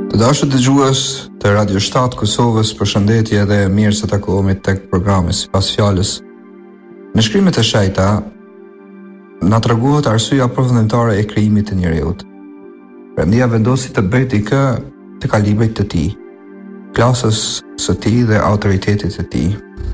Të dashur dëgjues të Radio 7 Kosovës, përshëndetje dhe mirë se takohemi tek programi Sipas Fjalës. Në shkrimet e shejta na treguohet arsyeja përfundimtare e krijimit të njeriut. Perëndia vendosi të bëjë dikë të kalibrit të tij, klasës së tij dhe autoritetit të tij.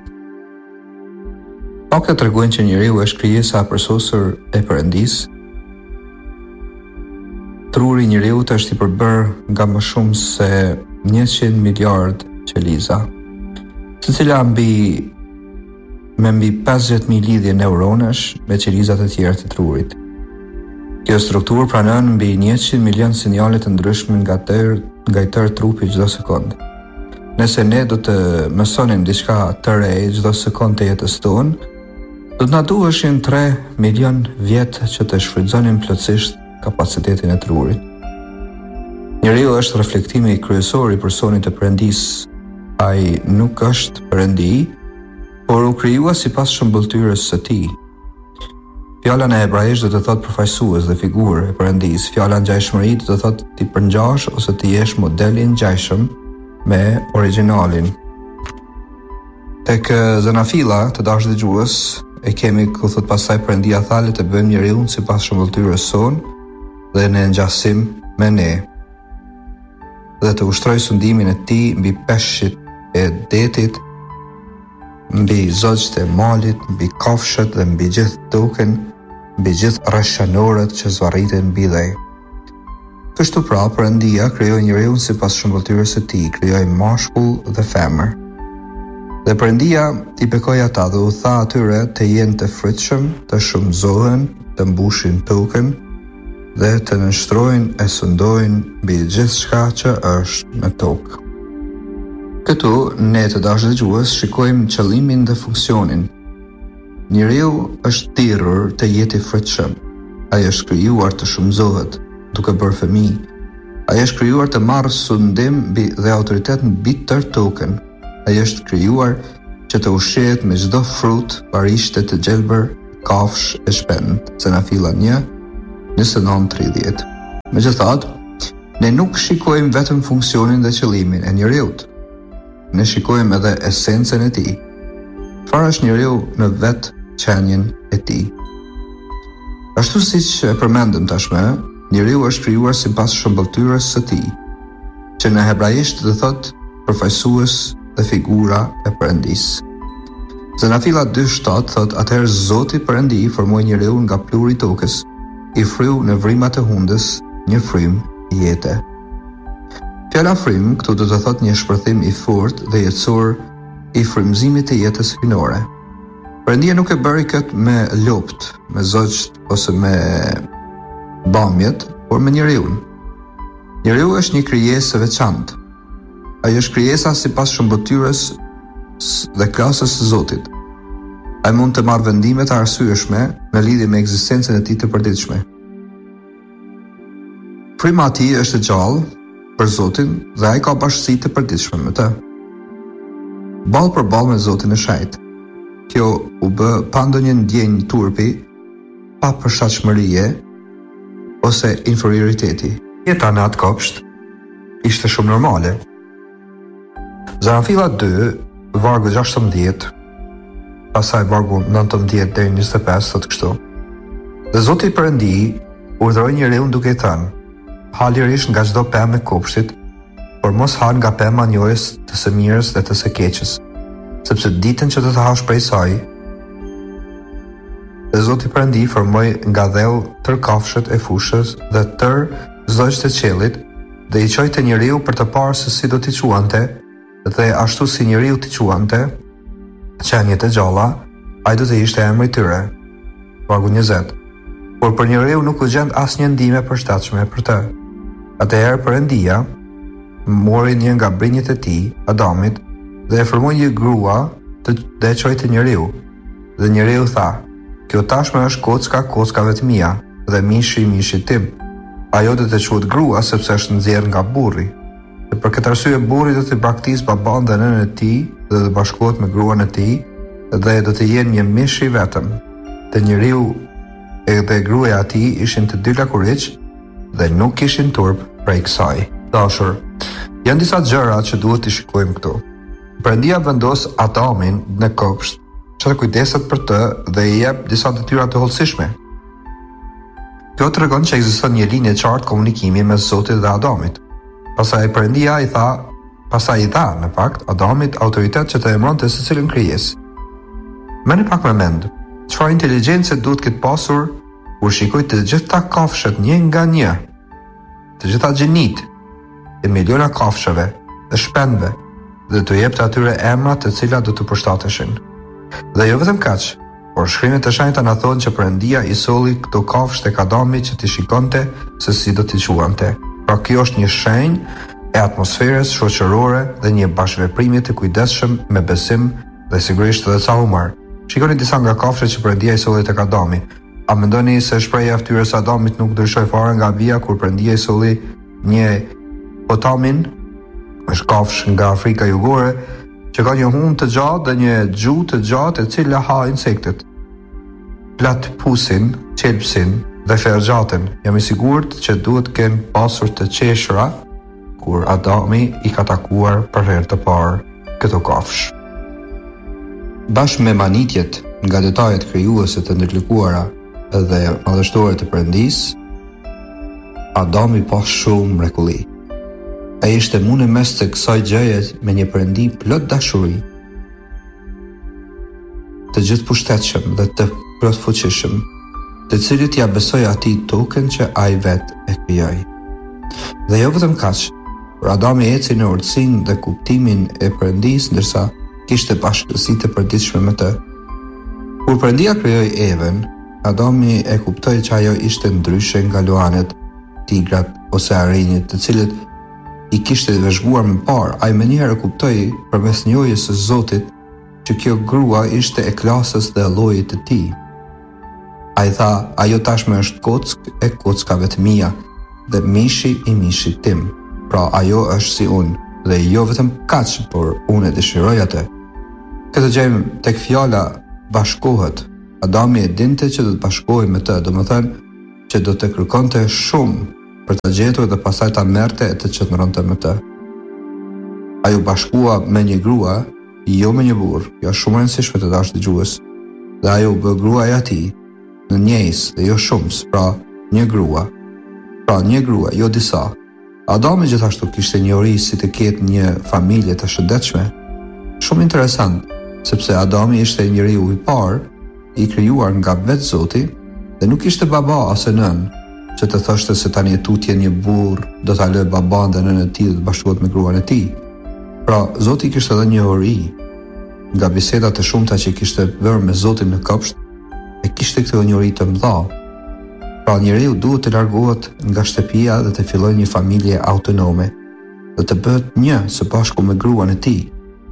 Faktet tregojnë që njeriu është krijesa e përsosur e Perëndisë. Truri i njeriut është i përbërë nga më shumë se 100 miliard qeliza, secila me mbi 50.000 lidhje neuronash me qelizat e tjera të trurit. Kjo strukturë pranon mbi 100 milion sinjale të ndryshme nga i tërë trupi çdo sekond. Nëse ne do të mësonim diçka të re çdo sekond të jetës tonë, do të na duheshin 3 milion vjet që të shfrytëzonim plotësisht kapacitetin e trurit. Njeriu është reflektimi kryesor i personit të Perëndisë. Ai nuk është Perëndi, por u krijua sipas shëmbulltyrës së tij. Fjala në hebraisht do të thotë përfaqësues dhe figurë e Perëndisë. Fjala ngjajshmëri do të thotë ti përngjash ose ti jesh model i ngjajshëm me origjinalin. Tek Zanafilla, të dashur dëgjues, e kemi ku thot pastaj Perëndia tha le të bëjmë njeriun sipas shëmbulltyrës sonë dhe në ngjasim me ne, dhe të ushtroj sundimin e tij mbi peshqit e detit, mbi zogjt e malit, mbi kafshët dhe mbi gjithë tokën, mbi gjithë rreshtanorët që zvarriten mbi dhe. Kështu pra, Perëndia krijoi njeriun sipas shëmbulltyrës së tij, krijoi mashkull dhe femër. Dhe Perëndia i bekoi ata dhe u tha atyre të jenë të frytshëm, të shumëzohen, të mbushin tokën dhe të nënshtrojnë e sundojnë mbi gjithçka që është në tokë. Këtu ne të dashur dëgjues shikojmë qëllimin dhe funksionin. Njeriu është thirrur të jetë i frytshëm. Ai është krijuar të shumëzohet, duke bërë fëmijë. Ai është krijuar të marrë sundim dhe autoritet mbi tërë tokën. Ai është krijuar që të ushqehet me çdo frut, parishte të gjelbër, kafsh e shpend. Zanafilla 1:29-30. Megjithatë, ne nuk shikojmë vetëm funksionin dhe qëllimin e njeriut. Ne shikojmë edhe esencën e tij. Çfarë është njeriu në vetë qenien e tij? Ashtu siç e përmendëm tashmë, njeriu është krijuar sipas shëmbulltyrës së tij, që në hebraisht do thotë përfaqësues dhe figura e Perëndisë. Zanafilla 2:7 thotë atëherë Zoti Perëndi formoi njeriun nga pluri i tokës, i fryu në vrimat e hundës, një frym jete. Fjala frym këtu do të thotë një shpërthim i fortë dhe jetësor i frymëzimit të jetës hyjnore. Perëndia nuk e bëri këtë me lopt, me zogjt ose me bamjet, por me njeriun. Njeriu është një krijesë e veçantë. Ai është krijesa sipas shëmbulltyrës dhe klasës së Zotit. Ai mund të marrë vendime të arsyeshme në lidhje me ekzistencën e tij të përditshme. Fryma e tij është e gjallë për Zotin dhe ai ka bashkësi të përditshme me të. Ballë për ballë me Zotin e shajt. Kjo u bë pa ndonjë ndjenjë turpi, pa përshtatshmërie ose inferioriteti. Jeta në atë kopsht ishte shumë normale. Zanafilla 2, vargu 16, pasaj vargu 19 deri 25 thotë kështu. Dhe Zoti Perëndi urdhëroi njeriun duke i thënë: ha lirisht nga çdo pemë e kopshtit, por mos ha nga pema e njohjes të së mirës dhe të së keqes, sepse ditën që do të hash prej saj, dhe Zoti Perëndi formoi nga dheu tërë kafshët e fushës dhe tërë zogjt e qiellit, dhe i çoi te njeriu për të parë se si do t'i quante, dhe ashtu si njeriu t'i quante qenjet e gjalla, ai do të ishte emri i tyre. Vargu 20. Por për njeriu nuk u gjend asnjë ndihmë e përshtatshme për të. Atëherë Perëndia mori një nga brinjët e tij, Adamit, dhe e formoi një grua dhe e çoi te njeriu. Dhe njeriu tha: kjo tashmë është kockave të mia dhe mishi tim. Ajo do të quhet grua sepse është nxjerrë nga burri. Dhe për këtë arsye burri do të braktisë baban dhe nënën e tij dhe do të bashkohet me gruan e tij dhe do të jenë një mish i vetëm. Dhe njeriu dhe gruaja e tij ishin të dy lakuriç dhe nuk kishin turp prej kësaj. Dashur, janë disa gjëra që duhet të shikojmë këtu. Perëndia vendos Adamin në kopsht që të kujdeset për të dhe i jep disa detyra të hollësishme. Kjo tregon që ekziston një linjë e qartë komunikimi mes Zotit dhe Adamit. Pastaj Perëndia i dha në fakt Adamit autoritet që të emëronte secilën krijesë. Merrni pak me mend, çfarë inteligjencë duhet këtë pasur kur shikoj të gjitha kafshët një nga një, të gjitha gjinit, e miliona kafshëve dhe shpendëve, dhe të jep të atyre emra të cilat do të përshtateshin. Dhe jo vetëm kaq, por shkrimet e shenjta na thonë që Perëndia i solli këto kafshë tek Adami që t'i shikonte se si do t'i quante. Pra kjo është një shenjë e atmosferës shoqërore dhe një bashkëveprimi të kujdesshëm me besim dhe sigurisht edhe ca humor. Shikoni disa nga kafshët që Perëndia i solli tek Adami. A mendoni se shpreha e fytyrës së Adamit nuk ndryshoi fare nga vija kur Perëndia i solli një potamin, është kafshë nga Afrika Jugore, që ka një humë të gjatë dhe një gjuhë të gjatë e cila ha insektet. Platpusin, qelpsin dhe ferxhatin, jam i sigurt që duhet kenë pasur të qeshura kur Adami i ka takuar për herë të parë këto kafshë. Bashkë me manitjet nga detajet krijuese të ndërlikuara dhe madhështore të Perëndisë, Adami pa shumë mrekulli. Ai ishte mune mes të kësaj gjëje me një Perëndi plot dashuri, të gjithë pushtetshëm dhe të plot fuqishëm, të cilit ja besoi atij tokën që ai vetë e krijoi. Dhe jo vetëm kaq, por Adami eci në urtësinë dhe kuptimin e Perëndisë ndërsa kishte bashkësi të përditshme me të. Kur Perëndia krijoi Evën, Adami e kuptoi që ajo ishte ndryshe nga luanet, tigrat ose arinjët, të cilët i kishte vëzhguar më parë. Ai menjëherë kuptoi përmes njohjes së Zotit që kjo grua ishte e klasës dhe llojit të tij. Ai tha, ajo tashmë është kock e kockave të mia dhe mishi i mishit tim. Pra ajo është si unë, dhe jo vetëm kaq, por unë e dëshiroj atë. Këtë gjejmë tek fjala bashkohet. Adami e dinte që do të bashkohej me të, domethënë që do të kërkonte shumë për të gjetur dhe pastaj ta merrte e të qëndronte me të. Ajo bashkua me një grua, jo me një burr. Kjo është shumë e rëndësishme të dashur dëgjues. Dhe ajo bë gruaja e tij në njëjës dhe jo shumës, pra një grua. Pra një grua, jo disa. Adami gjithashtu kishte një uri si të ketë një familje të shëndetshme. Shumë interesant, sepse Adami ishte njeriu i parë i krijuar nga vetë Zoti dhe nuk ishte baba ose nën, që të thoshte se tani e tutje një burr do ta lë baban dhe nënën e tij të bashkohet me gruan e tij. Pra, Zoti kishte edhe një uri. Nga bisedat e shumta që kishte bërë me Zotin në kopsht, e kishte këtë një uri të mëdha. Pra, njeriu duhet të largohet nga shtëpia dhe të fillojë një familje autonome dhe të bëhet një së bashku me gruan e tij.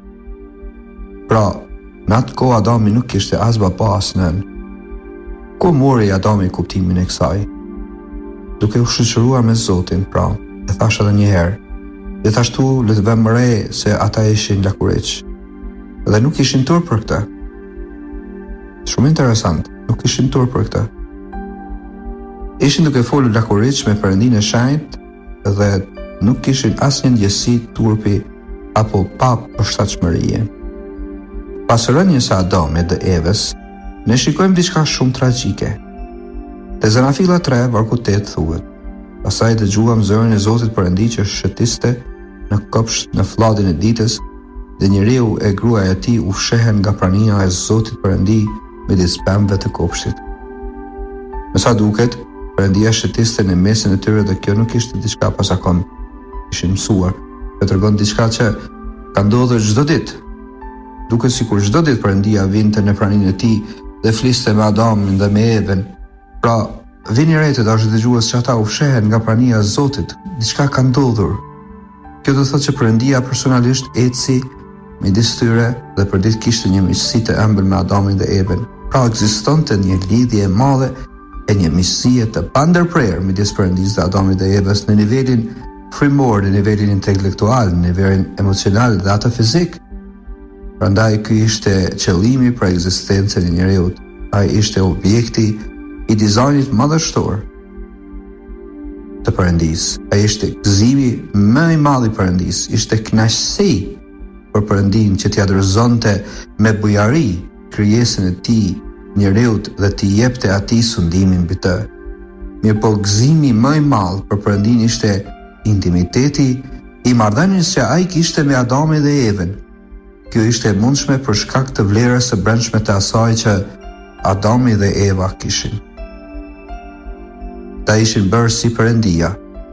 Pra, në atë kohë Adami nuk kishte as baba as nën. Ku mori Adami kuptimin e kësaj? Duke u shoqëruar me Zotin, pra, e thash edhe një herë. Gjithashtu le të vëmë re se ata ishin lakurëç. Dhe nuk ishin turp për këtë. Shumë interesant, nuk ishin turp për këtë. Ishin duke folur lakurëç me Perëndinë e shenjtë dhe nuk kishin asnjë ndjesi turpi apo pa përshtatshmërie. Pas rënies së Adamit dhe Evës, ne shikojmë diçka shumë tragjike. Te Zanafilla 3, vargu 8 thuhet: pastaj dëgjuam zërin e Zotit Perëndi që shëtiste në kopsht në fllatin e ditës, dhe njeriu e gruaja e tij u fshehen nga prania e Zotit Perëndi midis pemëve të kopshtit. Me sa duket, Perëndia shëtiste në mesin e tyre dhe kjo nuk ishte diçka pasakon. Ishin mësuar. Kjo tregon diçka që ka ndodhur çdo ditë. Duket sikur çdo ditë Perëndia vinte në praninë e tij dhe fliste me Adamin dhe me Evën. Pra, vini re të dashur dëgjues që ata u fshehen nga prania e Zotit. Diçka ka ndodhur. Kjo do thotë që Perëndia personalisht eci midis tyre dhe përdit kishte një miqësi të ëmbël me Adamin dhe Evën. Pra, ekzistonte një lidhje e madhe e një miqësie të pandërprerë midis Perëndisë dhe Adamit dhe Evës në nivelin frymor, në nivelin intelektual, në nivelin emocional dhe atë fizik. Prandaj ky ishte qëllimi për ekzistencën e njeriut. Ai ishte objekti i dizajnit madhështor. Të të Perëndisë. Ai ishte gëzimi më i madh i Perëndisë, ishte kënaqësi për Perëndin që t'i adhuronte me bujari krijesën e tij, njeriut, dhe t'i jepte atij sundimin mbi të. Mirëpo gëzimi më i madh për Perëndin ishte intimiteti i marrëdhënies që ai kishte me Adamin dhe Evën. Kjo ishte e mundshme për shkak të vlerës së brendshme të asaj që Adami dhe Eva kishin. Ta ishin bërë si Perëndia.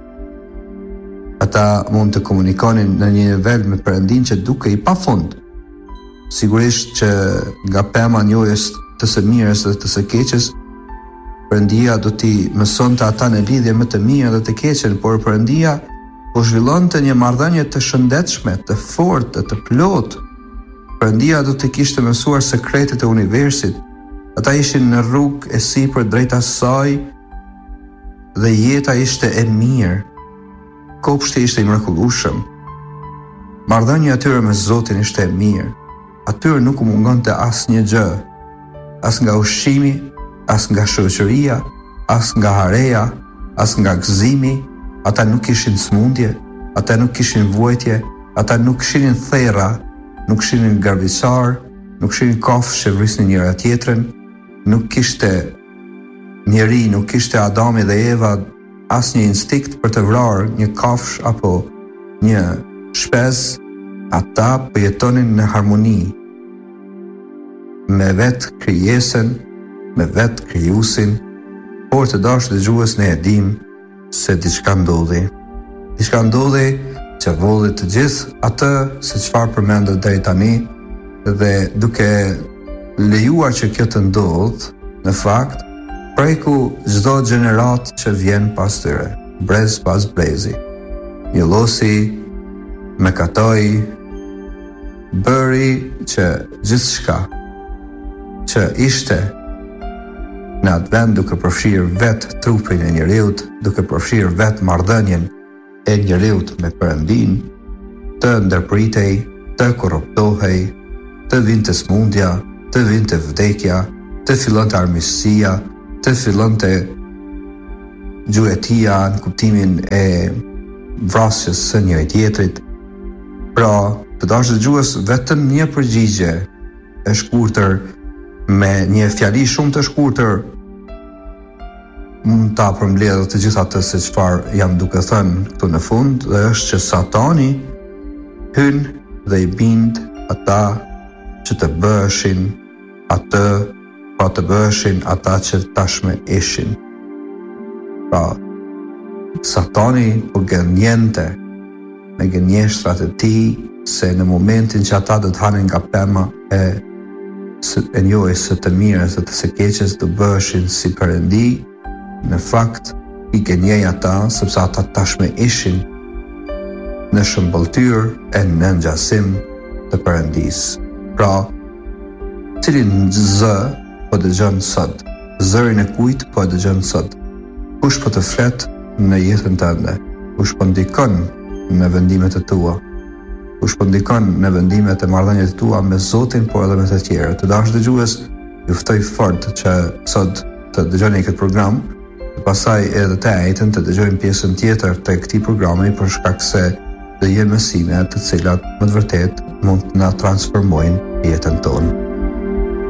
Ata mund të komunikonin në një nivel me Perëndin që duke i pafund. Sigurisht që nga pema njohjes të së mirës dhe të së keqes, Perëndia do t'i mësonte ata në lidhje me të mirën dhe të keqen, por Perëndia po zhvillonte një marrëdhënie të shëndetshme, të fortë, të plotë. Perëndia do t'i kishte mësuar sekretet e universit. Ata ishin në rrugë e sipër drejt asaj dhe jeta ishte e mirë. Kopshti ishte i mrekullueshëm. Marrëdhënia e tyre me Zotin ishte e mirë. Atyre nuk u mungonte asnjë gjë, as nga ushqimi, as nga shoqëria, as nga hareja, as nga gëzimi. Ata nuk kishin smundje, ata nuk kishin vuajtje, ata nuk kishinin therra, nuk kishinin garbiçar, nuk kishinin kafshë që vrisnin njëra tjetrën, nuk kishte njeri, nuk kishte Adami dhe Eva asnjë instinkt për të vrarë një kafshë apo një shpez. Ata po jetonin në harmoni me vetë krijesën, me vetë krijuesin, por të dashur dëgjues ne e dim se diçka ndodhi. Diçka ndodhi që volli të gjithë atë se çfarë përmendet deri tani, dhe duke lejuar që kjo të ndodhë, në fakt, preku çdo gjenerat që vjen pas tyre, brez pas brezi. Njollosi, mëkatoi, bëri që gjithçka që ishte në atë vend, duke përfshirë vetë trupin e njeriut, duke përfshirë vetë marrëdhënien e njeriut me Perëndin, të ndërpritej, të korruptohej, të vinte smundja, të vinte vdekja, të fillonte armiqësia, të fillonte gjuetia në kuptimin e vrasjes së njëri tjetrit. Pra, të dashur dëgjues, vetëm një përgjigje e shkurtër me një fjali shumë të shkurtër mund ta përmbledh të gjitha atë se çfarë jam duke thënë këtu në fund, dhe është që Satani hyn dhe i bind ata që të bëheshin atë, pa të bëheshin ata që tashme ishin. Pra, Satani po gënjente me gënjeshtrat e tij se në momentin që ata do të hanin nga pema e njohjes së të mirës dhe të së keqes, do bëheshin si Perëndi. Në fakt, i gënjej ata sepse ata tashme ishin në shëmbulltyr e në ngjasim të Perëndisë. Pra, cilin zë po dëgjon sot? Zërin e kujt po dëgjon sot? Kush po të flet në jetën tënde? Kush po ndikon në vendimet e tua? Kush po ndikon në vendimet e marrëdhënieve të tua me Zotin, por edhe me të tjerë? Të dashur dëgjues, ju ftoj fort që sot të dëgjoni këtë program, dhe pastaj edhe të njëjtën të dëgjojmë pjesën tjetër të këtij programi, për shkak se do jenë mësime të cilat më të vërtet mund të na transformojnë jetën tonë.